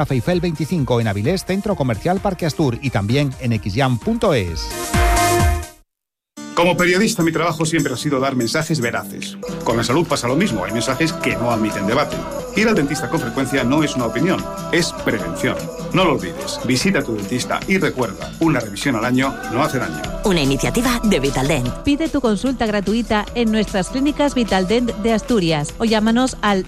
Feifel 25 en Avilés, Centro Comercial Parque Astur, y también en xyam.es. Como periodista, mi trabajo siempre ha sido dar mensajes veraces. Con la salud pasa lo mismo, hay mensajes que no admiten debate. Ir al dentista con frecuencia no es una opinión, es prevención. No lo olvides, visita a tu dentista y recuerda, una revisión al año no hace daño. Una iniciativa de Vitaldent. Pide tu consulta gratuita en nuestras clínicas Vitaldent de Asturias o llámanos al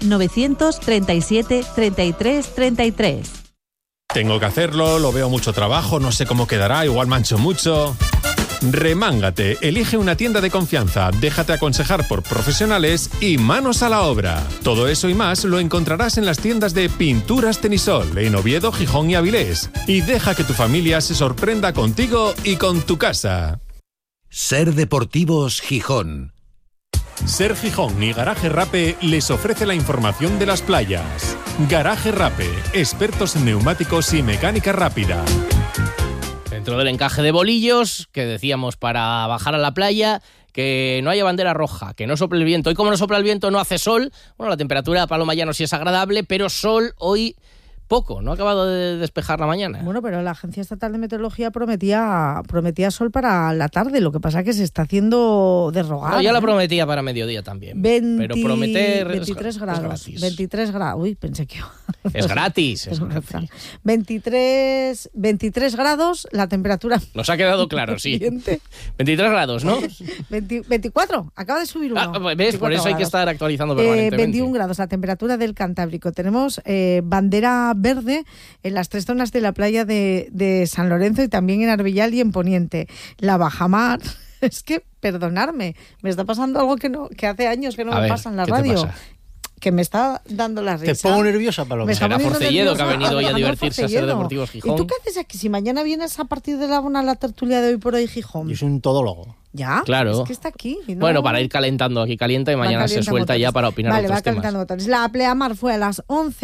937 33 33. Tengo que hacerlo, lo veo mucho trabajo, no sé cómo quedará, igual mancho mucho. Remángate, elige una tienda de confianza, déjate aconsejar por profesionales y manos a la obra. Todo eso y más lo encontrarás en las tiendas de Pinturas Tenisol, en Oviedo, Gijón y Avilés. Y deja que tu familia se sorprenda contigo y con tu casa. Ser Deportivos Gijón. Ser Gijón y Garaje Rape les ofrece la información de las playas. Garaje Rape, expertos en neumáticos y mecánica rápida. Dentro del encaje de bolillos, que decíamos para bajar a la playa, que no haya bandera roja, que no sople el viento. Hoy como no sopla el viento no hace sol. Bueno, la temperatura, Paloma Llano, sí es agradable, pero sol hoy poco, no ha acabado de despejar la mañana. Bueno, pero la Agencia Estatal de Meteorología prometía sol para la tarde, lo que pasa es que se está haciendo de rogar. No, ya la prometía para mediodía también. Pero prometer 23 grados. 23 grados. Uy, pensé que... Es gratis. Es gratis. 23 grados, la temperatura... Nos ha quedado claro, sí. 23 grados, ¿no? 24, acaba de subir uno. ¿Ves? Por eso grados. Hay que estar actualizando permanentemente. 21 grados, la temperatura del Cantábrico. Tenemos bandera verde en las 3 zonas de la playa de San Lorenzo y también en Arbillal y en Poniente. La bajamar, es que, perdonadme, me está pasando algo que hace años que no me pasa en la radio. Que me está dando la risa. Te pongo nerviosa, Paloma. Será Forcelledo, que ha venido hoy a divertirse a Ser Deportivos Gijón. ¿Y tú qué haces aquí? Si mañana vienes a partir de la 1 a la tertulia de Hoy por Hoy Gijón. Yo soy un todólogo. ¿Ya? Claro. Es que está aquí. ¿No? Bueno, para ir calentando, aquí calienta y mañana se suelta motores. Ya para opinar vale, otros va calentando temas. Motores. La pleamar fue a las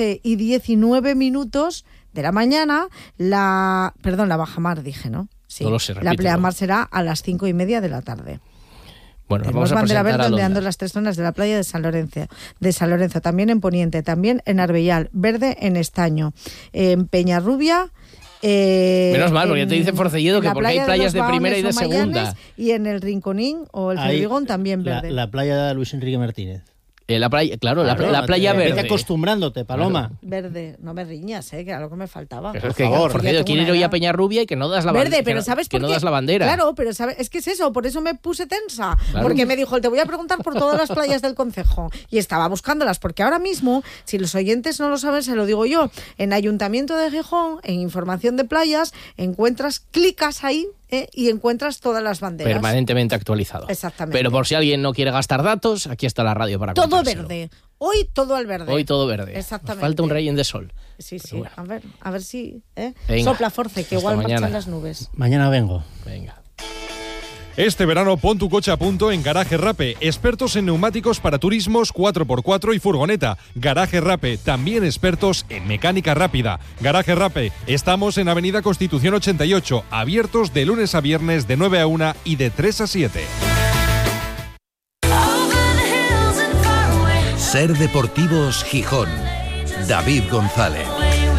11:19 de la mañana. La bajamar dije, ¿no? Sí. No lo sé, repítelo. La pleamar será a las 5:30 de la tarde. Bueno, tenemos bandera verde ondeando las 3 zonas de la playa de San Lorenzo, también en Poniente, también en Arbellal, verde en Estaño, en Peñarrubia. Menos mal, porque te dice Forcelledo que porque hay playas de primera y de segunda. Y en el Rinconín o el Cervigón también verde. La playa de Luis Enrique Martínez. La playa, claro, la playa verde. Vete acostumbrándote, Paloma. Claro. Verde, no me riñas, que era lo que me faltaba. Pero es que, Forcelledo, quiere ir hoy a Peñarrubia y que no das la bandera. Verde, pero ¿sabes por qué? Que no das la bandera. Claro, pero ¿sabes? Es que es eso, por eso me puse tensa. Claro. Porque me dijo, te voy a preguntar por todas las playas del concejo. Y estaba buscándolas, porque ahora mismo, si los oyentes no lo saben, se lo digo yo. En Ayuntamiento de Gijón, en Información de Playas, clicas ahí, y encuentras todas las banderas. Permanentemente actualizado. Exactamente. Pero por si alguien no quiere gastar datos, aquí está la radio para todo contárselo. Verde. Hoy todo al verde. Hoy todo verde. Exactamente. Nos falta un rellén de sol. Sí. Bueno. A ver si... Venga, sopla Force, que igual marchan las nubes. Mañana vengo. Venga. Este verano pon tu coche a punto en Garaje Rape, expertos en neumáticos para turismos 4x4 y furgoneta. Garaje Rape, también expertos en mecánica rápida. Garaje Rape, estamos en Avenida Constitución 88, abiertos de lunes a viernes de 9 a 1 y de 3 a 7. Ser Deportivos Gijón. David González.